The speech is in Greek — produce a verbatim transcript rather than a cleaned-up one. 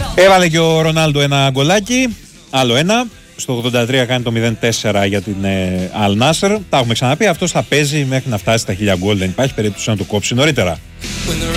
Έβαλε και ο Ρονάλντο ένα γκολάκι, άλλο ένα. Στο ογδόντα τρία κάνει το μηδέν τέσσερα για την ε, Al Nassr. Τα έχουμε ξαναπεί, αυτός θα παίζει μέχρι να φτάσει στα χίλια γκολ. Δεν υπάρχει περίπτωση να το κόψει νωρίτερα.